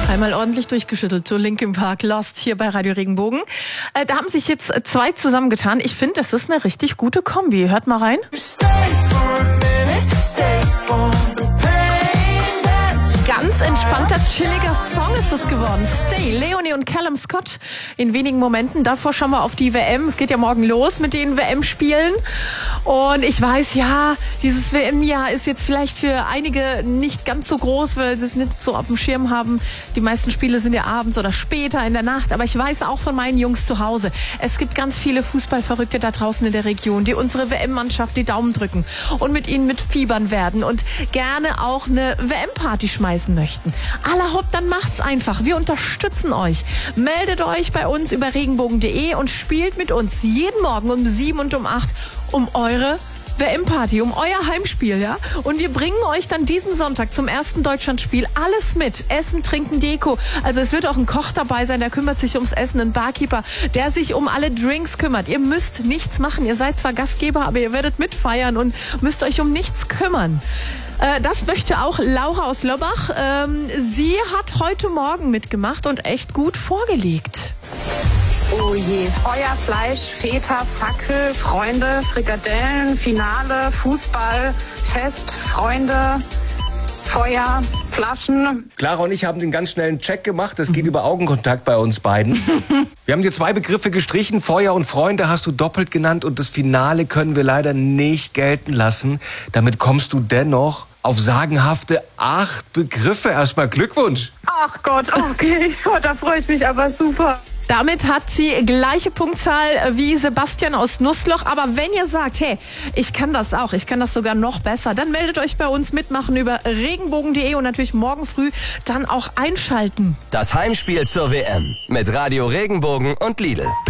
Einmal ordentlich durchgeschüttelt, so Linkin Park, Lost hier bei Radio Regenbogen. Da haben sich jetzt zwei zusammengetan. Ich finde, das ist eine richtig gute Kombi. Hört mal rein. Ganz entspannter, chilliger Song ist es geworden. Stay, Leonie und Callum Scott in wenigen Momenten. Davor schauen wir auf die WM. Es geht ja morgen los mit den WM-Spielen. Und ich weiß, ja, dieses WM-Jahr ist jetzt vielleicht für einige nicht ganz so groß, weil sie es nicht so auf dem Schirm haben. Die meisten Spiele sind ja abends oder später in der Nacht. Aber ich weiß auch von meinen Jungs zu Hause, es gibt ganz viele Fußballverrückte da draußen in der Region, die unsere WM-Mannschaft die Daumen drücken und mit ihnen mitfiebern werden und gerne auch eine WM-Party schmeißen möchten. Allerhopp, dann macht's einfach. Wir unterstützen euch. Meldet euch bei uns über regenbogen.de und spielt mit uns jeden Morgen um 7 und um 8 um eure WM-Party, um euer Heimspiel, ja? Und wir bringen euch dann diesen Sonntag zum ersten Deutschlandspiel alles mit. Essen, Trinken, Deko. Also es wird auch ein Koch dabei sein, der kümmert sich ums Essen, ein Barkeeper, der sich um alle Drinks kümmert. Ihr müsst nichts machen. Ihr seid zwar Gastgeber, aber ihr werdet mitfeiern und müsst euch um nichts kümmern. Das möchte auch Laura aus Lobbach. Sie hat heute Morgen mitgemacht und echt gut vorgelegt. Oh je. Feuer, Fleisch, Feta, Fackel, Freunde, Frikadellen, Finale, Fußball, Fest, Freunde, Feuer, Flaschen. Clara und ich haben den ganz schnellen Check gemacht. Das geht über Augenkontakt bei uns beiden. Wir haben dir zwei Begriffe gestrichen. Feuer und Freunde hast du doppelt genannt. Und das Finale können wir leider nicht gelten lassen. Damit kommst du dennoch auf sagenhafte 8 Begriffe. Erstmal Glückwunsch. Ach Gott, okay. Gott, da freue ich mich aber super. Damit hat sie gleiche Punktzahl wie Sebastian aus Nussloch. Aber wenn ihr sagt, hey, ich kann das auch, ich kann das sogar noch besser, dann meldet euch bei uns mitmachen über regenbogen.de und natürlich morgen früh dann auch einschalten. Das Heimspiel zur WM mit Radio Regenbogen und Lidl.